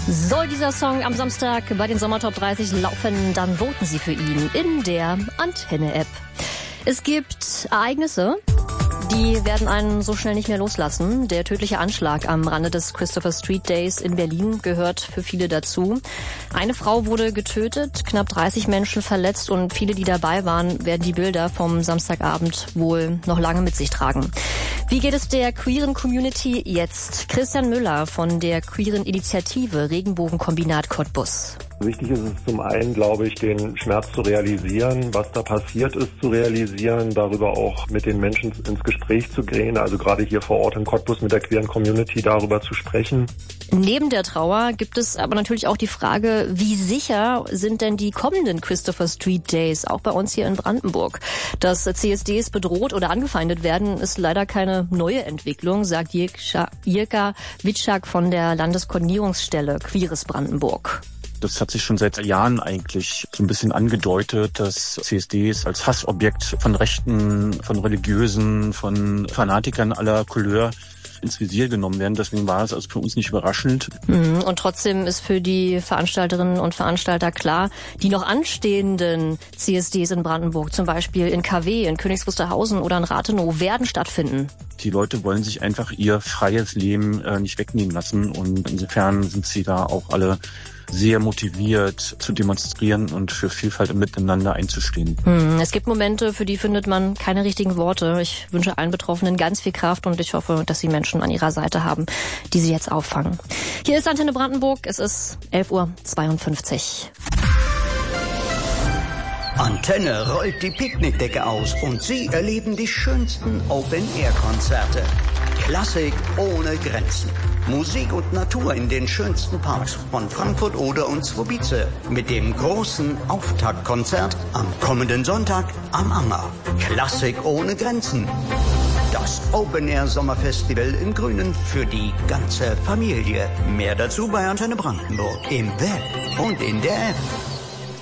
Soll dieser Song am Samstag bei den Sommertop 30 laufen, dann voten Sie für ihn in der Antenne-App. Es gibt Ereignisse, die werden einen so schnell nicht mehr loslassen. Der tödliche Anschlag am Rande des Christopher Street Days in Berlin gehört für viele dazu. Eine Frau wurde getötet, knapp 30 Menschen verletzt und viele, die dabei waren, werden die Bilder vom Samstagabend wohl noch lange mit sich tragen. Wie geht es der queeren Community jetzt? Christian Müller von der queeren Initiative Regenbogenkombinat Cottbus. Wichtig ist es zum einen, glaube ich, den Schmerz zu realisieren, was da passiert ist, zu realisieren, darüber auch mit den Menschen ins Gespräch zu gehen, also gerade hier vor Ort in Cottbus mit der queeren Community darüber zu sprechen. Neben der Trauer gibt es aber natürlich auch die Frage, wie sicher sind denn die kommenden Christopher Street Days, auch bei uns hier in Brandenburg? Dass CSDs bedroht oder angefeindet werden, ist leider keine neue Entwicklung, sagt Jirka Witschak von der Landeskoordinierungsstelle Queeres Brandenburg. Das hat sich schon seit Jahren eigentlich so ein bisschen angedeutet, dass CSDs als Hassobjekt von Rechten, von Religiösen, von Fanatikern aller Couleur ins Visier genommen werden. Deswegen war es also für uns nicht überraschend. Und trotzdem ist für die Veranstalterinnen und Veranstalter klar, die noch anstehenden CSDs in Brandenburg, zum Beispiel in KW, in Königs Wusterhausen oder in Rathenow, werden stattfinden. Die Leute wollen sich einfach ihr freies Leben nicht wegnehmen lassen und insofern sind sie da auch alle sehr motiviert zu demonstrieren und für Vielfalt im Miteinander einzustehen. Es gibt Momente, für die findet man keine richtigen Worte. Ich wünsche allen Betroffenen ganz viel Kraft und ich hoffe, dass sie Menschen an ihrer Seite haben, die sie jetzt auffangen. Hier ist Antenne Brandenburg, es ist 11:52 Uhr. Antenne rollt die Picknickdecke aus und Sie erleben die schönsten Open-Air-Konzerte. Klassik ohne Grenzen. Musik und Natur in den schönsten Parks von Frankfurt oder und Swobice. Mit dem großen Auftaktkonzert am kommenden Sonntag am Anger. Klassik ohne Grenzen. Das Open-Air-Sommerfestival im Grünen für die ganze Familie. Mehr dazu bei Antenne Brandenburg im Web und in der App.